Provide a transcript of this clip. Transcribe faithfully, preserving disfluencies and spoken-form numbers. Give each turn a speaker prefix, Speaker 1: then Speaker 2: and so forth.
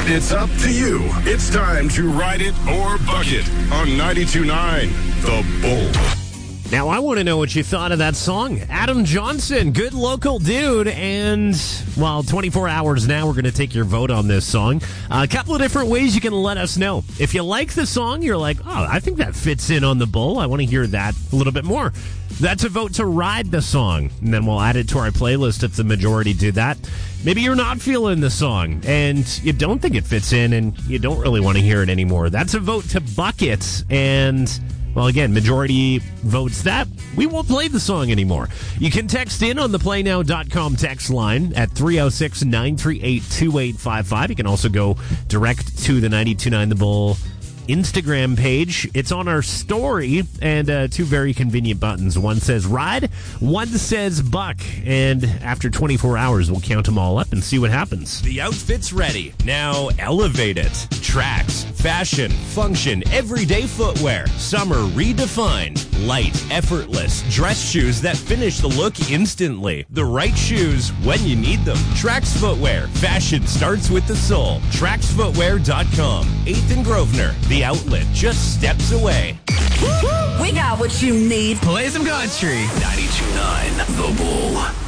Speaker 1: It's up to you. It's time to ride it or buck it on ninety-two point nine The Bull.
Speaker 2: Now, I want to know what you thought of that song. Adam Johnson, good local dude. And, well, twenty-four hours now, we're going to take your vote on this song. Uh, a couple of different ways you can let us know. If you like the song, you're like, oh, I think that fits in on the Bull. I want to hear that a little bit more. That's a vote to ride the song. And then we'll add it to our playlist if the majority do that. Maybe you're not feeling the song and you don't think it fits in and you don't really want to hear it anymore. That's a vote to buck it. And, well, again, majority votes that. We won't play the song anymore. You can text in on the play now dot com text line at three oh six, nine three eight, two eight five five. You can also go direct to the ninety-two point nine The Bull Instagram page. It's on our story, and uh, two very convenient buttons. One says ride, one says buck, and after twenty-four hours, we'll count them all up and see what happens.
Speaker 3: The outfit's ready. Now elevate it. Tracks, fashion, function, everyday footwear. Summer redefined. Light, effortless, dress shoes that finish the look instantly. The right shoes when you need them. Trax Footwear. Fashion starts with the soul. Trax Footwear dot com. eighth and Grosvenor. The outlet just steps away.
Speaker 4: We got what you need.
Speaker 5: Play some country.
Speaker 1: ninety-two point nine The Bull.